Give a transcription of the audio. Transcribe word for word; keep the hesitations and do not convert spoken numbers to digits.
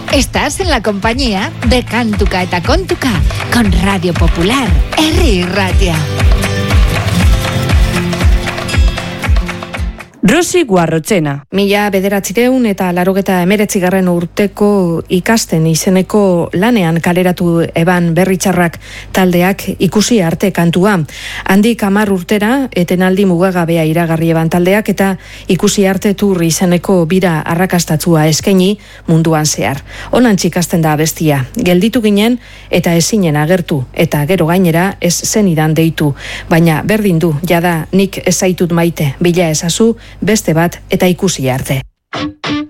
Estás en la compañía de Kantuka eta Kontuka con Radio Popular, Herri Irratia. Rosi Guarrotxena. Mila bederatzireun eta larogeta emeretzigarren urteko ikasten izeneko lanean kaleratu eban berritxarrak taldeak ikusi arte kantua. Handik hamar urtera etenaldi mugagabea iragarri eban taldeak eta ikusi arte tur izeneko bira arrakastatzua eskaini munduan zehar. Honan txikasten da abestia. Gelditu ginen eta ezinen agertu eta gero gainera ez zenidan deitu. Baina berdin du, jada nik ez zaitut maite, bila ezazu, beste bat eta ikusi arte.